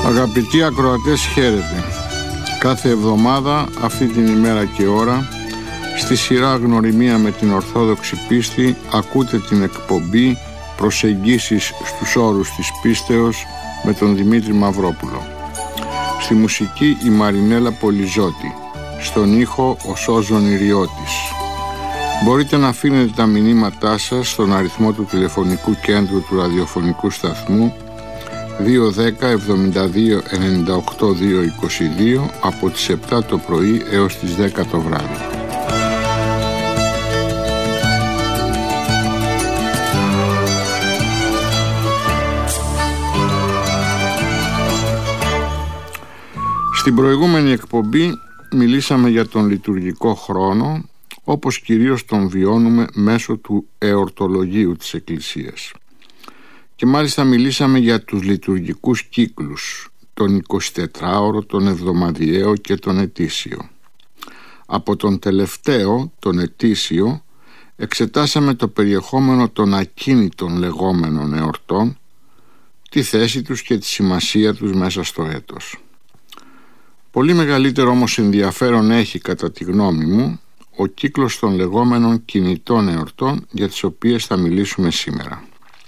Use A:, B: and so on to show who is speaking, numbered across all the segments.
A: Αγαπητοί ακροατές, χαίρετε. Κάθε εβδομάδα αυτή την ημέρα και ώρα στη σειρά Γνωριμία με την Ορθόδοξη Πίστη ακούτε την εκπομπή Προσεγγίσεις στους όρους της πίστεως με τον Δημήτρη Μαυρόπουλο. Στη μουσική η Μαρινέλα Πολυζώτη, στον ήχο ο Σώζον Ιριώτης. Μπορείτε να αφήνετε τα μηνύματά σας στον αριθμό του τηλεφωνικού κέντρου του ραδιοφωνικού σταθμού 210 72 98 222 από τις 7 το πρωί έως τις 10 το βράδυ. Στην προηγούμενη εκπομπή μιλήσαμε για τον λειτουργικό χρόνο, όπως κυρίως τον βιώνουμε μέσω του εορτολογίου της Εκκλησίας. Και μάλιστα μιλήσαμε για τους λειτουργικούς κύκλους, τον 24ωρο, τον εβδομαδιαίο και τον ετήσιο. Από τον τελευταίο, τον ετήσιο, εξετάσαμε το περιεχόμενο των ακίνητων λεγόμενων εορτών, τη θέση τους και τη σημασία τους μέσα στο έτος. Πολύ μεγαλύτερο όμως ενδιαφέρον έχει, κατά τη γνώμη μου, ο κύκλος των λεγόμενων κινητών εορτών, για τις οποίες θα μιλήσουμε σήμερα.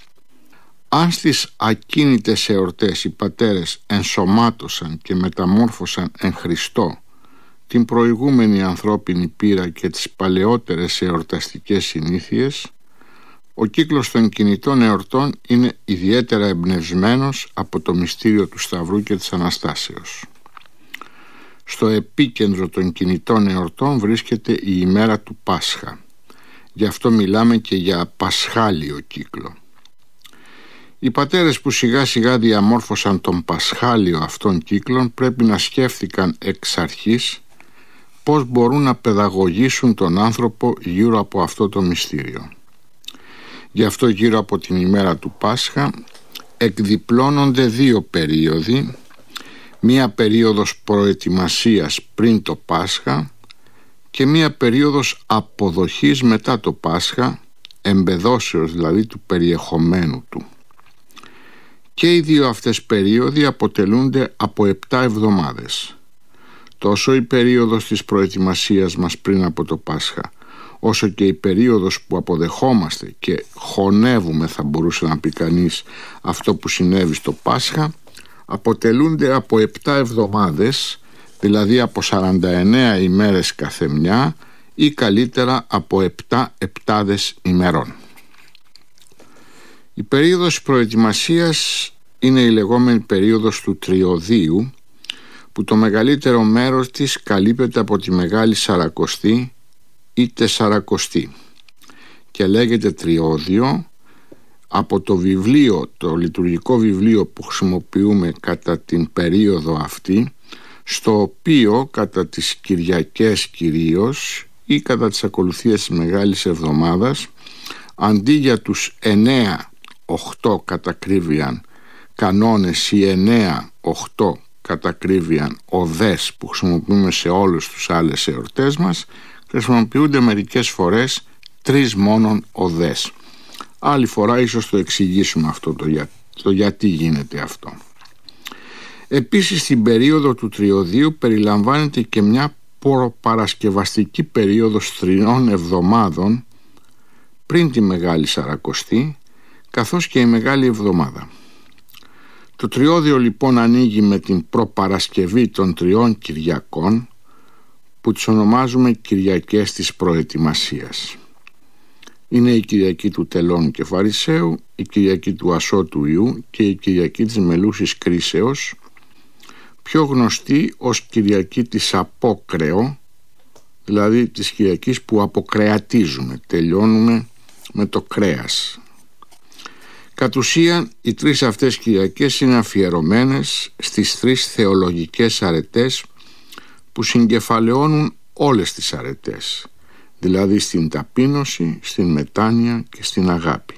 A: Αν στις ακίνητες εορτές οι πατέρες ενσωμάτωσαν και μεταμόρφωσαν εν Χριστώ την προηγούμενη ανθρώπινη πείρα και τις παλαιότερες εορταστικές συνήθειες, ο κύκλος των κινητών εορτών είναι ιδιαίτερα εμπνευσμένος από το μυστήριο του Σταυρού και της Αναστάσεως. Στο επίκεντρο των κινητών εορτών βρίσκεται η ημέρα του Πάσχα. Γι' αυτό μιλάμε και για πασχάλιο κύκλο. Οι πατέρες που σιγά σιγά διαμόρφωσαν τον πασχάλιο αυτών κύκλων πρέπει να σκέφτηκαν εξ αρχής πώς μπορούν να παιδαγωγήσουν τον άνθρωπο γύρω από αυτό το μυστήριο. Γι' αυτό γύρω από την ημέρα του Πάσχα εκδιπλώνονται δύο περίοδοι, μία περίοδος προετοιμασίας πριν το Πάσχα και μία περίοδος αποδοχής μετά το Πάσχα, εμπεδώσεως δηλαδή του περιεχομένου του. Και οι δύο αυτές περίοδοι αποτελούνται από 7 εβδομάδες. Τόσο η περίοδος της προετοιμασίας μας πριν από το Πάσχα, όσο και η περίοδος που αποδεχόμαστε και χωνεύουμε, θα μπορούσε να πει κανείς, αυτό που συνέβη στο Πάσχα, αποτελούνται από 7 εβδομάδες, δηλαδή από 49 ημέρες καθεμιά ή καλύτερα από 7 επτάδες ημερών. Η περίοδος προετοιμασίας είναι η λεγόμενη περίοδος του Τριωδίου, που το μεγαλύτερο μέρος της καλύπτεται από τη Μεγάλη Σαρακοστή ή Τεσσαρακοστή και λέγεται Τριώδιο από το βιβλίο, το λειτουργικό βιβλίο που χρησιμοποιούμε κατά την περίοδο αυτή, στο οποίο κατά τις Κυριακές κυρίως ή κατά τις ακολουθίες της Μεγάλης Εβδομάδας, αντί για τους 9-8 κατακρίβιαν κανόνες ή 9-8 κατακρίβιαν οδές που χρησιμοποιούμε σε όλους τους άλλες εορτές μας, χρησιμοποιούνται μερικές φορές 3 μόνον οδές. Άλλη φορά ίσως το εξηγήσουμε αυτό το γιατί γίνεται αυτό. Επίσης στην περίοδο του Τριωδίου περιλαμβάνεται και μια προπαρασκευαστική περίοδος 3 εβδομάδων πριν τη Μεγάλη Σαρακοστή, καθώς και η Μεγάλη Εβδομάδα. Το Τριώδιο λοιπόν ανοίγει με την προπαρασκευή των 3 Κυριακών, που τις ονομάζουμε Κυριακές της Προετοιμασίας. Είναι η Κυριακή του Τελώνου και Φαρισαίου, η Κυριακή του Ασώτου Ιού και η Κυριακή της Μελούσης Κρίσεως, πιο γνωστή ως Κυριακή της Απόκρεο, δηλαδή της Κυριακής που αποκρεατίζουμε, τελειώνουμε με το κρέας. Κατ' ουσίαν οι 3 αυτές Κυριακές είναι αφιερωμένες στις 3 θεολογικές αρετές που συγκεφαλαιώνουν όλες τις αρετές, δηλαδή στην ταπείνωση, στην μετάνοια και στην αγάπη.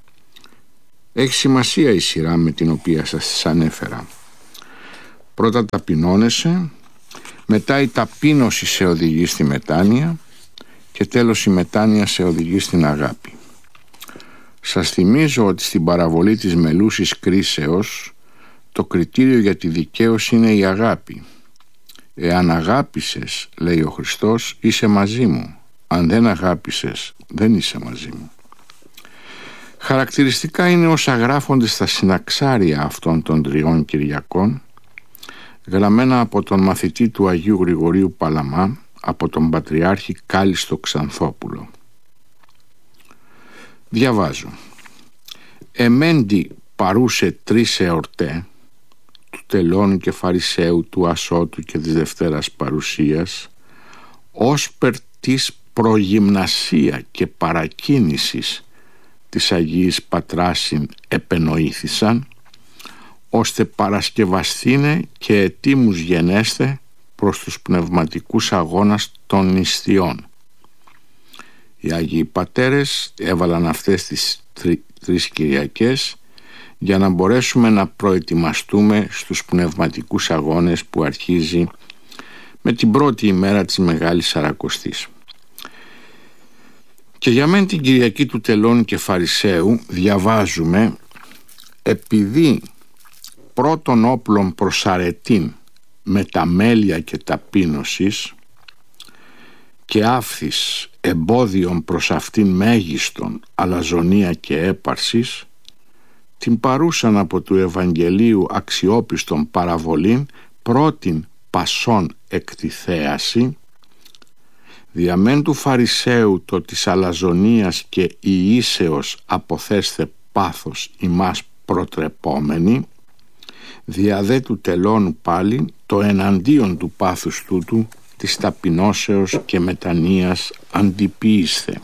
A: Έχει σημασία η σειρά με την οποία σας ανέφερα. Πρώτα ταπεινώνεσαι, μετά η ταπείνωση σε οδηγεί στη μετάνοια και τέλος η μετάνοια σε οδηγεί στην αγάπη. Σας θυμίζω ότι στην παραβολή της Μελούσης Κρίσεως το κριτήριο για τη δικαίωση είναι η αγάπη. Εάν αγάπησες, λέει ο Χριστός, είσαι μαζί μου. Αν δεν αγάπησες, δεν είσαι μαζί μου. Χαρακτηριστικά είναι όσα γράφονται στα συναξάρια αυτών των 3 Κυριακών, γραμμένα από τον μαθητή του Αγίου Γρηγορίου Παλαμά, από τον Πατριάρχη Κάλιστο Ξανθόπουλο. Διαβάζω. Εμέντι παρούσε 3 εορτέ, του Τελώνου και Φαρισαίου, του Ασώτου και της Δευτέρας Παρουσίας, ως περ της προγυμνασία και παρακίνησης της Αγίης Πατράσιν επενοήθησαν, ώστε παρασκευαστήνε και ετήμους γενέστε προς τους πνευματικούς αγώνας των νηστιών. Οι Άγιοι Πατέρες έβαλαν αυτές τις 3 Κυριακές για να μπορέσουμε να προετοιμαστούμε στους πνευματικούς αγώνες που αρχίζει με την πρώτη ημέρα της Μεγάλης Σαρακοστής. Και για μεν την Κυριακή του Τελώνου και Φαρισαίου διαβάζουμε, επειδή πρώτων όπλων προς αρετήν με τα μέλια και ταπείνωσης και άφθης εμπόδιον προς αυτήν μέγιστον αλαζονία και έπαρσης, την παρούσαν από του Ευαγγελίου αξιόπιστον παραβολήν πρώτην πασών εκτιθέαση, διαμέν του Φαρισαίου το της αλαζονίας και ιήσεως αποθέσθε πάθος ημάς προτρεπόμενοι, διαδέ του Τελώνου πάλι το εναντίον του πάθους τούτου της ταπεινώσεως και μετανοίας αντιποίησθε.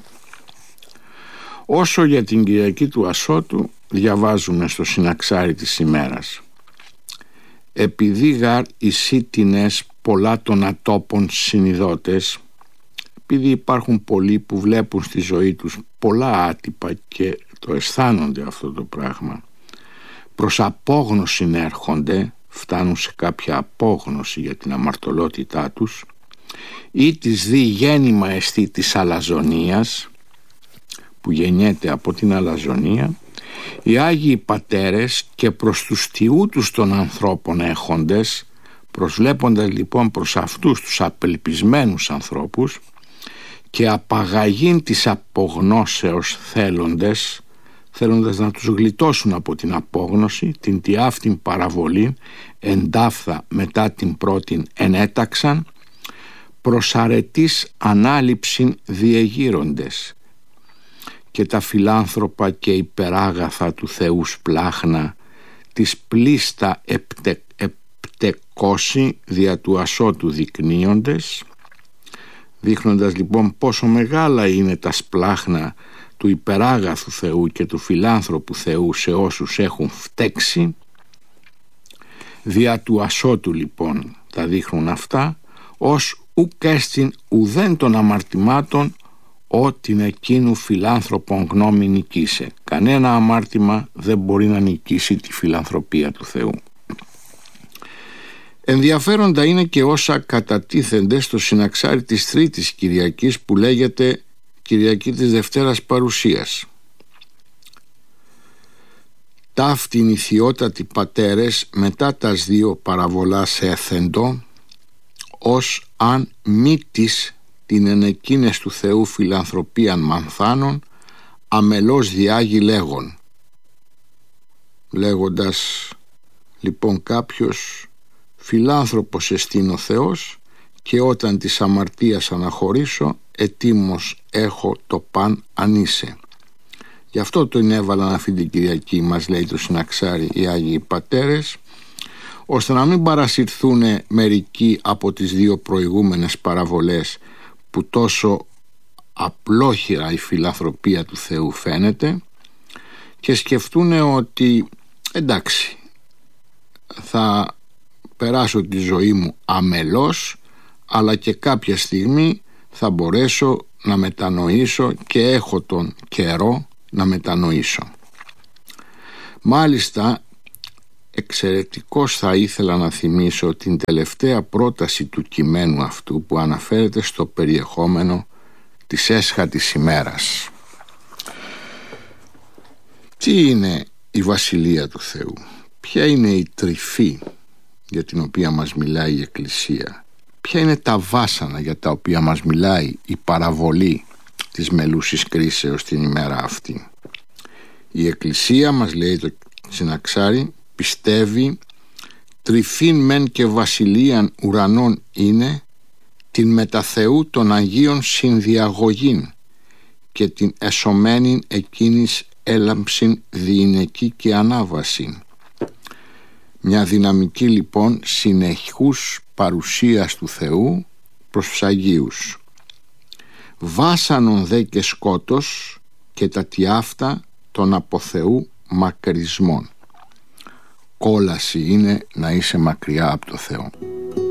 A: Όσο για την Κυριακή του Ασώτου διαβάζουμε στο συναξάρι της ημέρας. Επειδή γαρ εισήτηνες πολλά των ατόπων συνειδότες, επειδή υπάρχουν πολλοί που βλέπουν στη ζωή τους πολλά άτυπα και το αισθάνονται αυτό το πράγμα, προς απόγνωση έρχονται, φτάνουν σε κάποια απόγνωση για την αμαρτωλότητά τους, ή της δι γέννημα εστί της αλαζονίας, που γεννιέται από την αλαζονία, οι Άγιοι Πατέρες και προς τους τιούτους των ανθρώπων έχοντες, προσβλέποντας λοιπόν προς αυτούς τους απελπισμένους ανθρώπους και απαγαγήν της απογνώσεως θέλοντας να τους γλιτώσουν από την απόγνωση, την τιάφτην παραβολή εντάφθα μετά την πρώτην ενέταξαν, προς αρετής ανάληψην διεγείροντες, και τα φιλάνθρωπα και υπεράγαθα του Θεού σπλάχνα της πλήστα επτεκώσει δια του ασώτου δεικνύοντες, δείχνοντας λοιπόν πόσο μεγάλα είναι τα σπλάχνα του υπεράγαθου Θεού και του φιλάνθρωπου Θεού σε όσους έχουν φταίξει. Δια του ασώτου λοιπόν τα δείχνουν αυτά, ως ουκ έστιν ουδέν των αμαρτημάτων ό,την εκείνου φιλάνθρωπον γνώμη νικήσε. Κανένα αμάρτημα δεν μπορεί να νικήσει τη φιλανθρωπία του Θεού. Ενδιαφέροντα είναι και όσα κατατίθενται στο συναξάρι της Τρίτης Κυριακής που λέγεται Κυριακή της Δευτέρας Παρουσίας. Ταύτην οι θειότατοι πατέρες μετά τας 2 παραβολάς έθεντο, ως αν μήτης την ενεκίνες του Θεού φιλανθρωπίαν μανθάνων αμελώς διάγει λέγον. Λέγοντας λοιπόν κάποιος, φιλάνθρωπος εστίν ο Θεός και όταν της αμαρτίας αναχωρήσω ετοίμος έχω το παν ανήσε. Γι' αυτό τον έβαλαν αυτή την Κυριακή, μας λέει το συναξάρι, οι Άγιοι Πατέρες, ώστε να μην παρασυρθούν μερικοί από τις 2 προηγούμενες παραβολές που τόσο απλόχειρα η φιλανθρωπία του Θεού φαίνεται και σκεφτούν ότι εντάξει, θα περάσω τη ζωή μου αμελώς, αλλά και κάποια στιγμή θα μπορέσω να μετανοήσω και έχω τον καιρό να μετανοήσω. Μάλιστα, εξαιρετικώς θα ήθελα να θυμίσω την τελευταία πρόταση του κειμένου αυτού που αναφέρεται στο περιεχόμενο της έσχατης ημέρας. Τι είναι η Βασιλεία του Θεού? Ποια είναι η τρυφή για την οποία μας μιλάει η Εκκλησία? Ποια είναι τα βάσανα για τα οποία μας μιλάει η παραβολή της μελούσης κρίσεως την ημέρα αυτή? Η Εκκλησία, μας λέει το Συναξάρι, πιστεύει τρυφήν μεν και βασιλείαν ουρανών είναι, την μετα Θεού των Αγίων συνδιαγωγήν και την εσωμένην εκείνης έλαμψην διηνεκή και ανάβασιν. Μια δυναμική λοιπόν συνεχούς παρουσίας του Θεού προς τους Αγίους. Βάσανον δε και σκότος και τα τιάφτα των από Θεού μακρισμών. Κόλαση είναι να είσαι μακριά από το Θεό.